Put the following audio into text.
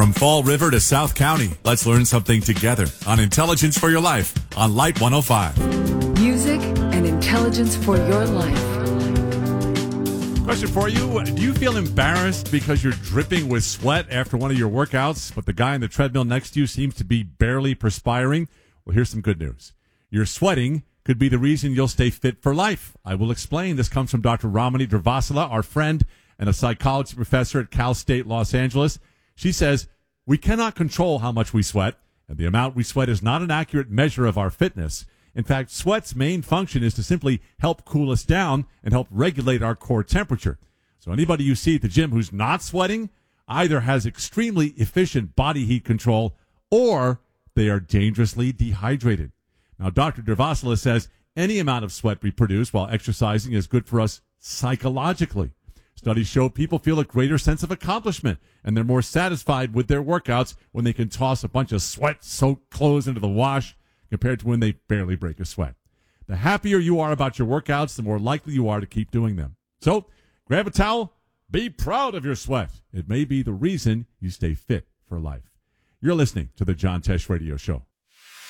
From Fall River to South County, let's learn something together on Intelligence for Your Life on Light 105. Music and intelligence for your life. Question for you. Do you feel embarrassed because you're dripping with sweat after one of your workouts, but the guy on the treadmill next to you seems to be barely perspiring? Well, here's some good news. Your sweating could be the reason you'll stay fit for life. I will explain. This comes from Dr. Ramani Durvasula, our friend and a psychology professor at Cal State Los Angeles. She says, we cannot control how much we sweat, and the amount we sweat is not an accurate measure of our fitness. In fact, sweat's main function is to simply help cool us down and help regulate our core temperature. So anybody you see at the gym who's not sweating either has extremely efficient body heat control or they are dangerously dehydrated. Now, Dr. Durvasula says any amount of sweat we produce while exercising is good for us psychologically. Studies show people feel a greater sense of accomplishment, and they're more satisfied with their workouts when they can toss a bunch of sweat-soaked clothes into the wash compared to when they barely break a sweat. The happier you are about your workouts, the more likely you are to keep doing them. So, grab a towel, be proud of your sweat. It may be the reason you stay fit for life. You're listening to the John Tesh Radio Show.